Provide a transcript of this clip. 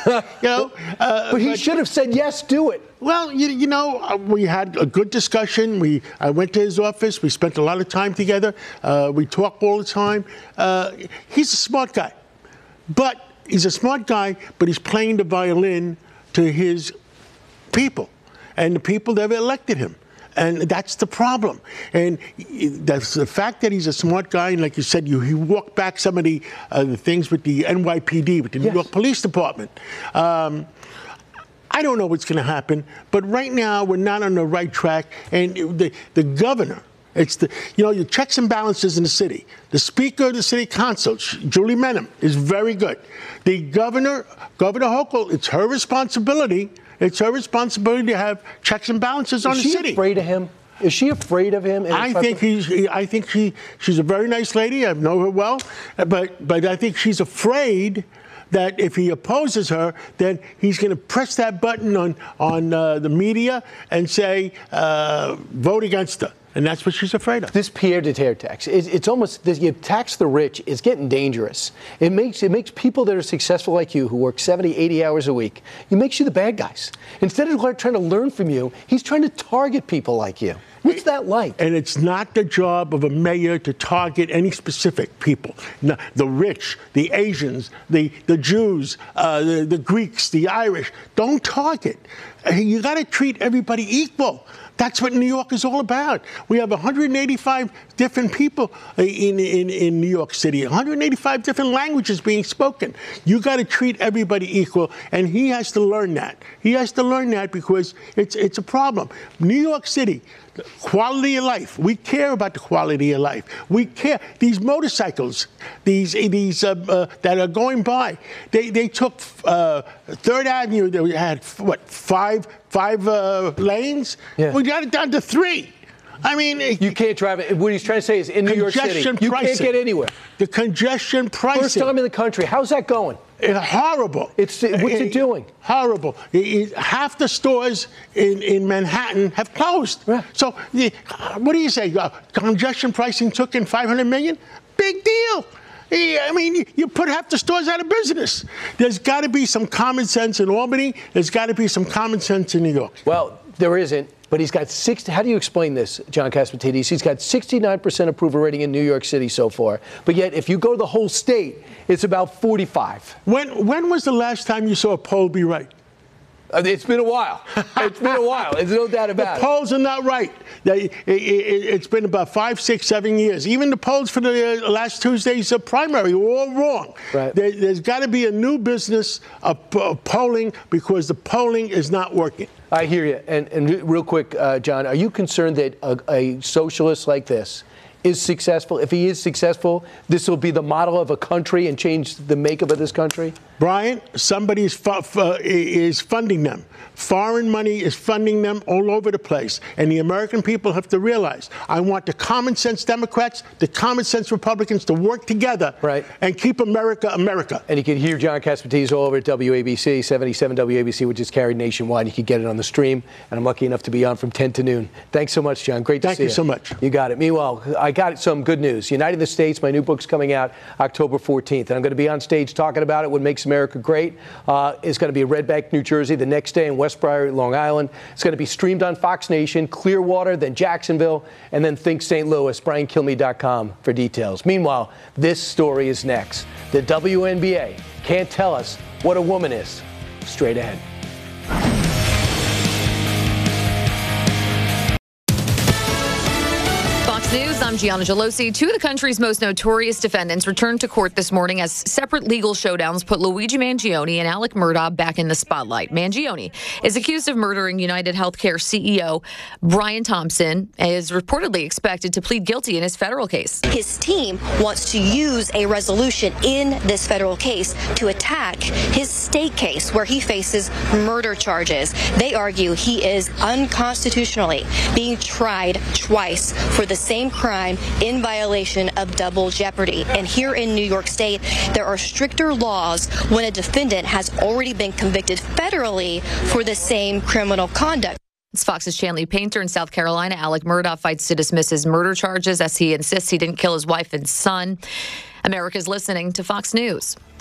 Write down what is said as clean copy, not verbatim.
But he should have said, yes, do it. Well, we had a good discussion. I went to his office. We spent a lot of time together. We talk all the time. He's a smart guy. But he's a smart guy, but he's playing the violin to his people and the people that have elected him. And that's the problem. And that's the fact that he's a smart guy, and like you said, he walked back some of the things with the NYPD, with the New York Police Department. I don't know what's going to happen, but right now we're not on the right track. And the governor, it's your checks and balances in the city. The Speaker of the City Council, Julie Menem, is very good. The Governor Hochul, it's her responsibility. It's her responsibility to have checks and balances on the city. Is she afraid of him? Is she afraid of him? I think she's a very nice lady. I know her well, but I think she's afraid that if he opposes her, then he's going to press that button on the media and say, vote against her. And that's what she's afraid of. This Pierre de Terre tax, it's almost, you tax the rich, it's getting dangerous. It makes people that are successful like you, who work 70, 80 hours a week, it makes you the bad guys. Instead of trying to learn from you, he's trying to target people like you. What's that like? And it's not the job of a mayor to target any specific people. No, the rich, the Asians, the Jews, the Greeks, the Irish. Don't target. You got to treat everybody equal. That's what New York is all about. We have 185 different people in New York City, 185 different languages being spoken. You got to treat everybody equal, and he has to learn that. He has to learn that because it's a problem. New York City, quality of life. We care about the quality of life. We care. These motorcycles, these that are going by, they took Third Avenue. They had five lanes. Yeah. We got it down to 3. I mean, you can't drive it. What he's trying to say is, in New York City, you can't get anywhere. The congestion pricing. First time in the country. How's that going? Horrible. What's it doing? Horrible. Half the stores in Manhattan have closed. Right. So, what do you say? Congestion pricing took in $500 million? Big deal. I mean, you put half the stores out of business. There's got to be some common sense in Albany. There's got to be some common sense in New York. Well, there isn't. But he's got how do you explain this, John Catsimatidis? He's got 69% approval rating in New York City so far. But yet, if you go to the whole state, it's about 45. When was the last time you saw a poll be right? It's been a while. It's been a while. There's no doubt about it. The polls are not right. It's been about 5, 6, 7 years. Even the polls for the last Tuesday's primary were all wrong. Right. There's got to be a new business of polling because the polling is not working. I hear you. And real quick, John, are you concerned that a socialist like this is successful? If he is successful, this will be the model of a country and change the makeup of this country? Brian, somebody is funding them. Foreign money is funding them all over the place. And the American people have to realize, I want the common sense Democrats, the common sense Republicans to work together and keep America, America. And you can hear John Catsimatidis all over at WABC, 77 WABC, which is carried nationwide. You can get it on the stream. And I'm lucky enough to be on from 10 to noon. Thanks so much, John. Great to see you. Thank you so much. You got it. Meanwhile, I got some good news. United the States, my new book's coming out October 14th. And I'm going to be on stage talking about it, What Makes America Great. It's going to be in Red Bank, New Jersey, the next day in West Priory, Long Island. It's going to be streamed on Fox Nation, Clearwater, then Jacksonville, and then Think St. Louis. BrianKilmeade.com for details. Meanwhile, this story is next. The WNBA can't tell us what a woman is. Straight ahead. News. I'm Gianna Gelosi. Two of the country's most notorious defendants returned to court this morning as separate legal showdowns put Luigi Mangione and Alec Murdaugh back in the spotlight. Mangione is accused of murdering United Healthcare CEO Brian Thompson and is reportedly expected to plead guilty in his federal case. His team wants to use a resolution in this federal case to attack his state case where he faces murder charges. They argue he is unconstitutionally being tried twice for the same crime in violation of double jeopardy. And here in New York State, there are stricter laws when a defendant has already been convicted federally for the same criminal conduct. It's Fox's Chanley Painter in South Carolina. Alec Murdaugh fights to dismiss his murder charges as he insists he didn't kill his wife and son. America's listening to Fox News.